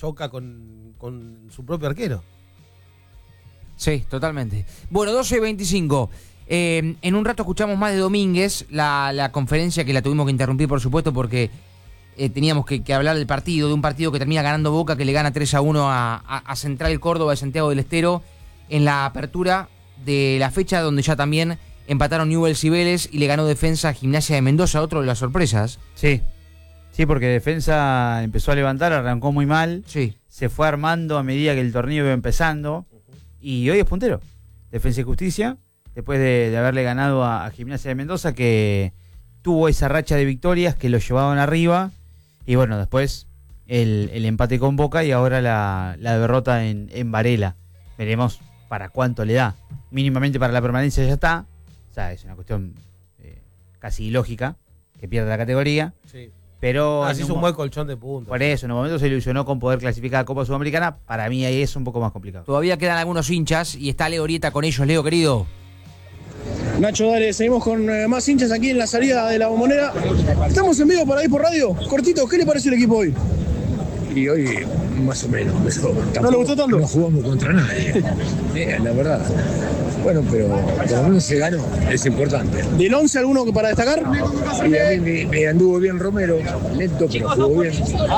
choca con su propio arquero. Sí, totalmente. Bueno, 12:25. En un rato escuchamos más de Domínguez, la conferencia que la tuvimos que interrumpir, por supuesto, porque teníamos que hablar del partido, de un partido que termina ganando Boca, que le gana 3-1 a Central Córdoba de Santiago del Estero, en la apertura de la fecha donde ya también empataron Newell's y Vélez y le ganó Defensa a Gimnasia de Mendoza, otro de las sorpresas. Sí, porque Defensa empezó a levantar, arrancó muy mal, Sí. se fue armando a medida que el torneo iba empezando y hoy es puntero. Defensa y Justicia, después de haberle ganado a Gimnasia de Mendoza, que tuvo esa racha de victorias que lo llevaban arriba, y bueno, después el empate con Boca y ahora la derrota en Varela. Veremos para cuánto le da. Mínimamente para la permanencia ya está. O sea, es una cuestión casi ilógica que pierda la categoría. Sí. Pero Así es un buen colchón de puntos. por eso, en un momento se ilusionó con poder clasificar a Copa Sudamericana. Para mí ahí es un poco más complicado. Todavía quedan algunos hinchas y está Leo Orieta con ellos. Leo, querido. Nacho, dale, seguimos con más hinchas aquí en la salida de la Bombonera. Estamos en vivo para ir por radio. Cortito, ¿qué le parece el equipo hoy? Y hoy más o menos. ¿No le gustó tanto? No jugamos contra nadie, la verdad. Bueno, pero por lo menos se ganó, es importante. ¿Del 11 alguno que para destacar? Y a mí me anduvo bien Romero, lento, pero jugó bien.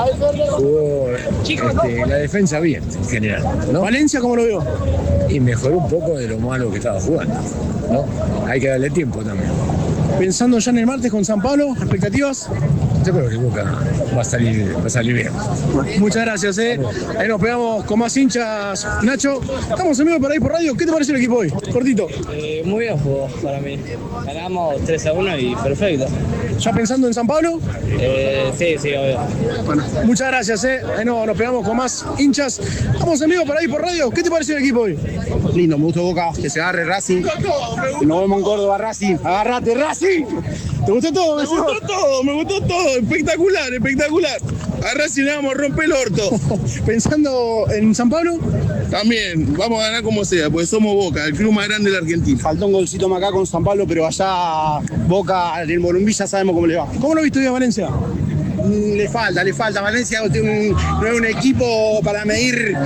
Jugó la defensa bien, en general, ¿no? ¿Valencia cómo lo veo? Y mejoró un poco de lo malo que estaba jugando, ¿no? Hay que darle tiempo también. Pensando ya en el martes con San Pablo, ¿expectativas? Yo creo que Boca va a salir bien. Muchas gracias, Ahí nos pegamos con más hinchas, Nacho. Estamos en vivo para ir por radio. ¿Qué te parece el equipo hoy? Cortito. Muy bien jugó para mí. Ganamos 3-1 y perfecto. ¿Ya pensando en San Pablo? Sí, obvio. Bueno, muchas gracias, Ahí nos pegamos con más hinchas. Estamos en vivo para ir por radio. ¿Qué te parece el equipo hoy? Lindo, me gustó Boca, que se agarre Racing. Nos vemos en Córdoba, Racing. Agárrate, Racing. ¿Te gustó todo? Me gustó todo. Espectacular. A Racing le vamos a romper el orto. Pensando en San Pablo. También, vamos a ganar como sea, porque somos Boca, el club más grande de la Argentina. Faltó un golcito más acá con San Pablo, pero allá Boca, en Morumbí ya sabemos cómo le va. ¿Cómo lo viste hoy a Valencia? Le falta. Valencia no es un equipo para medir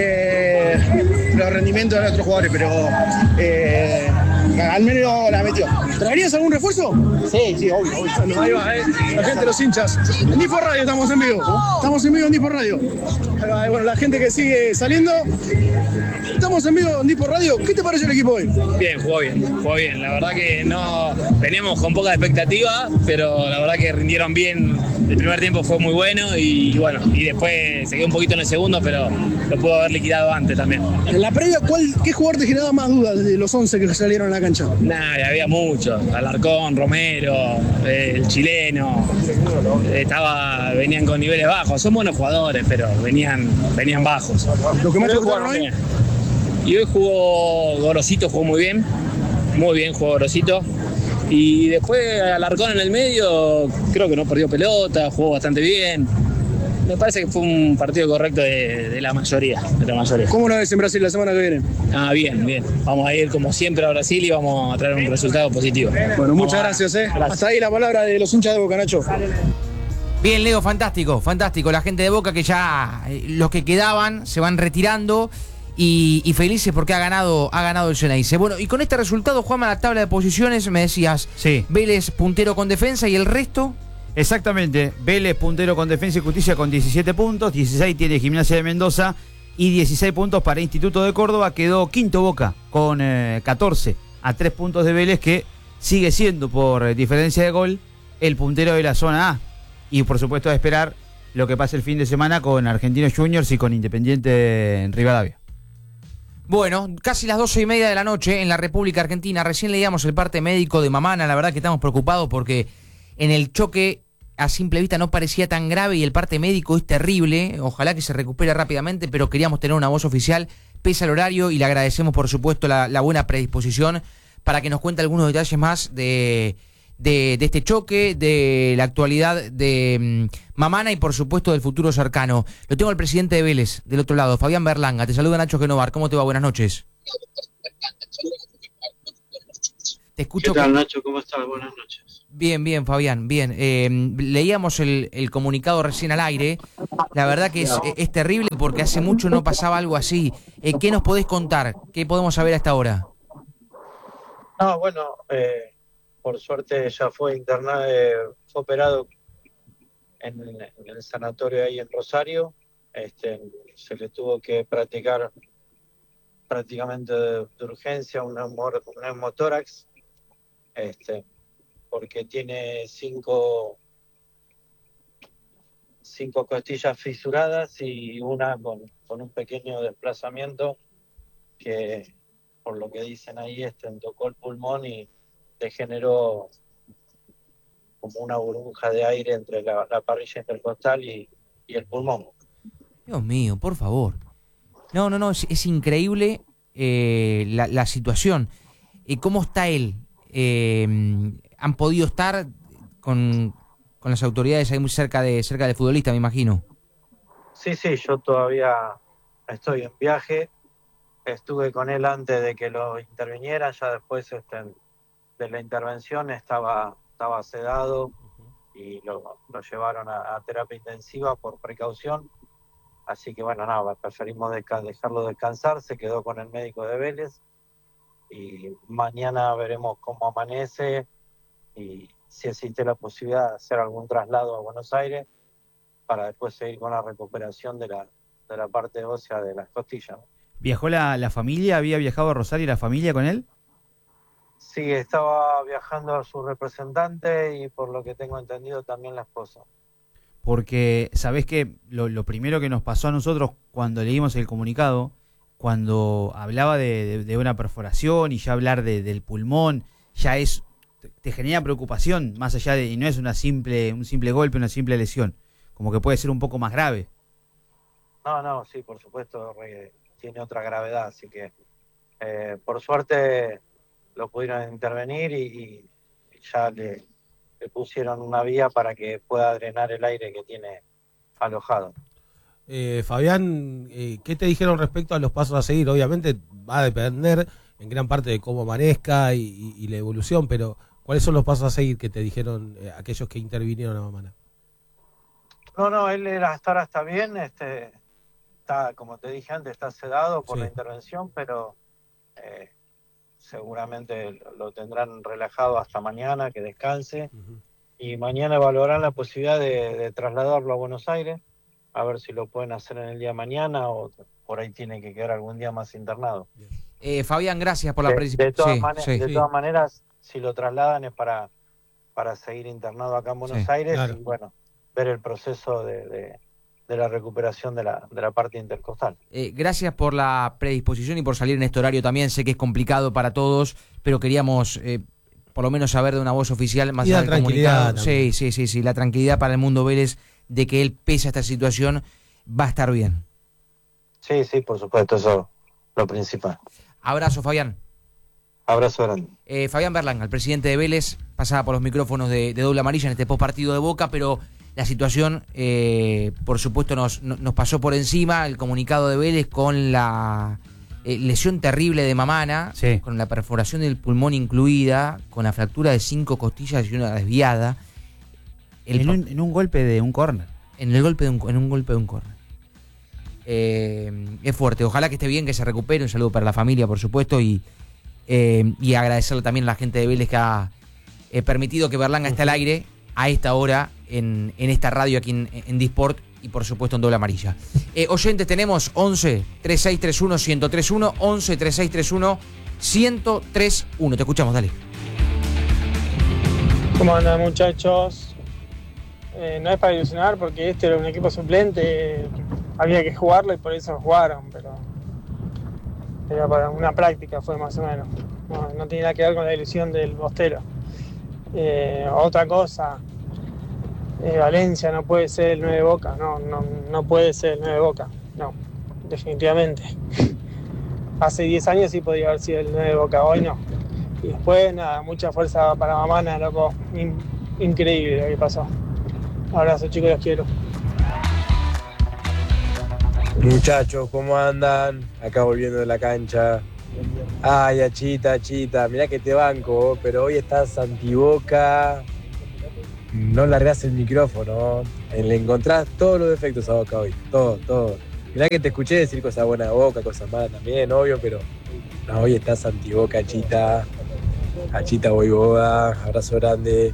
los rendimientos de nuestros jugadores, pero al menos la metió. ¿Traerías algún refuerzo? Sí, obvio. Bueno, ahí va, la gente, los hinchas. En Difo Radio estamos en vivo. Estamos en vivo en Difo Radio. Ahí va, bueno, la gente que sigue saliendo. Estamos en vivo en Difo Radio. ¿Qué te pareció el equipo hoy? Bien, jugó bien. La verdad que no veníamos con poca expectativa, pero la verdad que rindieron bien. El primer tiempo fue muy bueno y bueno, y después se quedó un poquito en el segundo, pero lo pudo haber liquidado antes también. En la previa, ¿qué jugador te generaba más dudas de los 11 que salieron a la cancha? Había muchos. Alarcón, Romero, el chileno. Venían con niveles bajos. Son buenos jugadores, pero venían bajos. ¿Lo que más te gustaron hoy? Y hoy jugó Gorosito, jugó muy bien jugó Gorosito. Y después Alarcón en el medio, creo que no perdió pelota, jugó bastante bien. Me parece que fue un partido correcto de la mayoría. ¿Cómo lo ves en Brasil la semana que viene? Bien. Vamos a ir como siempre a Brasil y vamos a traer un resultado positivo. Bueno, muchas gracias, Gracias. Hasta ahí la palabra de los hinchas de Boca, Nacho. Bien, Leo, fantástico. La gente de Boca que ya los que quedaban se van retirando y felices porque ha ganado el Xeneize. Bueno, y con este resultado, Juanma, la tabla de posiciones, me decías, Sí. Vélez puntero con Defensa y el resto. Exactamente, Vélez puntero con Defensa y Justicia con 17 puntos, 16 tiene Gimnasia de Mendoza y 16 puntos para Instituto de Córdoba. Quedó quinto Boca con 14 a 3 puntos de Vélez, que sigue siendo por diferencia de gol el puntero de la zona A. Y por supuesto a esperar lo que pase el fin de semana con Argentinos Juniors y con Independiente en Rivadavia. Bueno, casi las 12:30 de la noche en la República Argentina. Recién leíamos el parte médico de Mamana. La verdad que estamos preocupados porque en el choque a simple vista no parecía tan grave y el parte médico es terrible. Ojalá que se recupere rápidamente, pero queríamos tener una voz oficial pese al horario y le agradecemos por supuesto la buena predisposición para que nos cuente algunos detalles más de este choque, de la actualidad de Mamana y por supuesto del futuro cercano. Lo tengo al presidente de Vélez del otro lado, Fabián Berlanga. Te saluda Nacho Genovar. ¿Cómo te va? Buenas noches. Te escucho. ¿Qué tal, Nacho? ¿Cómo estás? Buenas noches. Bien, bien, Fabián, bien. Leíamos el comunicado recién al aire. La verdad que es terrible porque hace mucho no pasaba algo así. ¿Qué nos podés contar? ¿Qué podemos saber hasta ahora? No, bueno, por suerte ya fue internado, fue operado en el sanatorio ahí en Rosario. Se le tuvo que practicar prácticamente de urgencia un neumotórax, porque tiene cinco costillas fisuradas y una con un pequeño desplazamiento que, por lo que dicen ahí, tocó el pulmón y le generó como una burbuja de aire entre la parrilla intercostal y el pulmón. Dios mío, por favor. No, es increíble la situación. ¿Cómo está él? ¿Han podido estar con las autoridades ahí muy cerca del futbolista, me imagino? Sí, yo todavía estoy en viaje. Estuve con él antes de que lo intervinieran, ya después de la intervención estaba sedado y lo llevaron a terapia intensiva por precaución. Así que bueno, nada, preferimos dejarlo descansar. Se quedó con el médico de Vélez y mañana veremos cómo amanece y si existe la posibilidad de hacer algún traslado a Buenos Aires para después seguir con la recuperación de la parte ósea de las costillas. ¿Viajó la familia? ¿Había viajado a Rosario la familia con él? Sí, estaba viajando a su representante y por lo que tengo entendido también la esposa. Porque sabés que lo primero que nos pasó a nosotros cuando leímos el comunicado, cuando hablaba de una perforación y ya hablar del pulmón, ya te genera preocupación, más allá y no es un simple golpe, una simple lesión, como que puede ser un poco más grave. No, sí, por supuesto, tiene otra gravedad, así que por suerte lo pudieron intervenir y ya le pusieron una vía para que pueda drenar el aire que tiene alojado. Fabián, ¿qué te dijeron respecto a los pasos a seguir? Obviamente va a depender en gran parte de cómo amanezca y la evolución, pero ¿cuáles son los pasos a seguir que te dijeron aquellos que intervinieron a Mamana? No, él ahora está bien, está, como te dije antes, está sedado por la intervención, pero seguramente lo tendrán relajado hasta mañana, que descanse, y mañana evaluarán la posibilidad de trasladarlo a Buenos Aires, a ver si lo pueden hacer en el día de mañana o por ahí tiene que quedar algún día más internado. Fabián, gracias por la participación. De todas maneras, si lo trasladan es para seguir internado acá en Buenos Aires, claro. Y bueno, ver el proceso de la recuperación de la parte intercostal. Gracias por la predisposición y por salir en este horario también. Sé que es complicado para todos, pero queríamos por lo menos saber de una voz oficial más allá del comunicado. Sí, la tranquilidad para el mundo Vélez de que él, pese a esta situación, va a estar bien. Sí, por supuesto, eso es lo principal. Abrazo, Fabián. Abrazo grande. Fabián Berlanga, el presidente de Vélez, pasaba por los micrófonos de Doble Amarilla en este postpartido de Boca, pero la situación, por supuesto, nos pasó por encima. El comunicado de Vélez con la lesión terrible de Mamana, con la perforación del pulmón incluida, con la fractura de 5 costillas y una desviada. En un golpe de un córner. En un golpe de un córner. Es fuerte. Ojalá que esté bien, que se recupere. Un saludo para la familia, por supuesto, y agradecerle también a la gente de Vélez que ha permitido que Berlanga esté al aire a esta hora en esta radio aquí en Disport y por supuesto en Doble Amarilla. Oyentes, tenemos 11 3631 1031, 11 3631 1031. Te escuchamos, dale. ¿Cómo andan, muchachos? No es para ilusionar porque este era un equipo suplente, había que jugarlo y por eso jugaron, pero era para una práctica, fue más o menos. No tiene nada que ver con la ilusión del Bostero. Otra cosa, Valencia no puede ser el 9 de Boca, no puede ser el 9 de Boca, no, definitivamente. Hace 10 años sí podía haber sido el 9 de Boca, hoy no. Y después, nada, mucha fuerza para Mamana, loco, increíble lo que pasó. Abrazo, chicos, los quiero. Muchachos, ¿cómo andan? Acá volviendo de la cancha. Ay, Achita, mirá que te banco, pero hoy estás anti-Boca. No largás el micrófono. Le encontrás todos los defectos a Boca hoy. Todo. Mirá que te escuché decir cosas buenas de Boca, cosas malas también, obvio, pero no, hoy estás anti-Boca, Achita. Achita Voivoda, abrazo grande.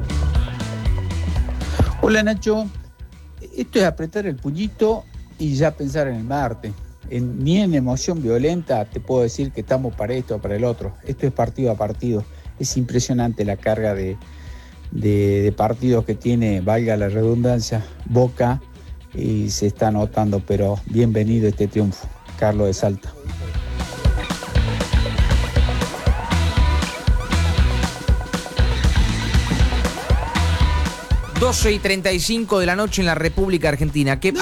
Hola Nacho, esto es apretar el puñito y ya pensar en el martes. Ni en emoción violenta te puedo decir que estamos para esto o para el otro. Esto es partido a partido. Es impresionante la carga de partidos que tiene, valga la redundancia, Boca, y se está notando, pero bienvenido este triunfo. Carlos de Salta. y 35 de la noche en la República Argentina. ¿Qué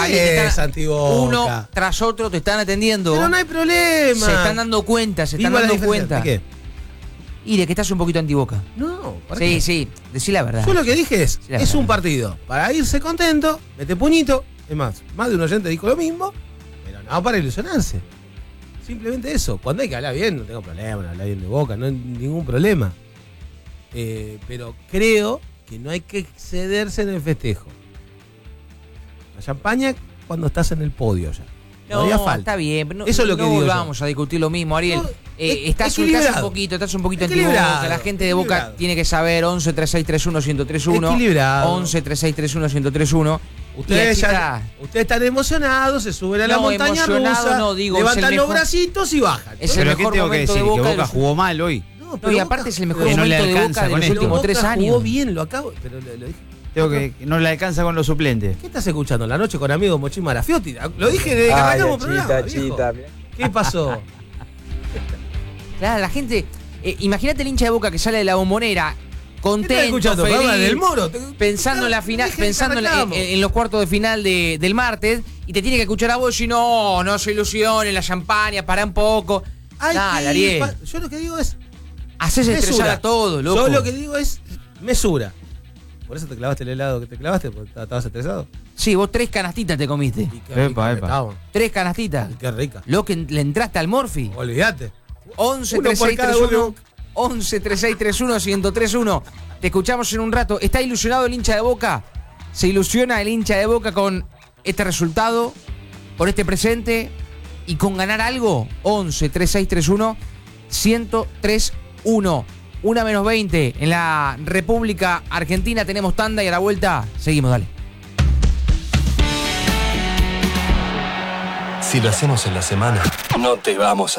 uno tras otro te están atendiendo? Pero no hay problema. Se están dando cuenta, ¿De qué? Y de que estás un poquito anti-Boca. No, ¿para sí, qué? Sí, decí la verdad. Yo lo que dije es un partido para irse contento, mete puñito. Es más de un oyente dijo lo mismo, pero no para ilusionarse. Simplemente eso. Cuando hay que hablar bien, no tengo problema, hablar bien de Boca, no hay ningún problema. Pero creo que no hay que excederse en el festejo. La champaña cuando estás en el podio ya. No, está bien. No, eso es lo que digo. No vamos a discutir lo mismo, Ariel. No, estás un poquito anti-Boca. La gente de Boca tiene que saber 11 3631 1031. Equilibrado. 11 3631 1031. Ustedes están emocionados, se suben a la montaña rusa, levantan los bracitos y bajan. Es el mejor momento de Boca. Que Boca jugó mal hoy. Y aparte es el mejor momento de Boca de los últimos 3 años. Jugó bien, lo acabo, pero lo dije. Tengo que no le alcanza con los suplentes. ¿Qué estás escuchando? La noche con amigo Mochín Marafiotti. Lo dije desde que arrancamos programa. ¿Qué pasó? Claro, la gente. Imagínate el hincha de Boca que sale de la Bombonera contento, feliz, del Moro. Pensando en la final, pensando en los cuartos de final del martes, y te tiene que escuchar a vos y no se ilusionen, la champaña, para un poco. Dale, Ariel. Yo lo que digo es. Haces estresar a todo, loco. Yo lo que digo es mesura. ¿Por eso te clavaste el helado que te clavaste? ¿Porque estabas estresado? Sí, vos 3 canastitas te comiste. Epa. 3 canastitas. Qué rica. Lo que le entraste al Morphy. Olvídate. 11 3631 11 3631 1031. Te escuchamos en un rato. ¿Está ilusionado el hincha de Boca? ¿Se ilusiona el hincha de Boca con este resultado? ¿Con este presente? ¿Y con ganar algo? 11 3631 1031. 1:20 en la República Argentina. Tenemos tanda y a la vuelta seguimos, dale. Si lo hacemos en la semana, no te vamos a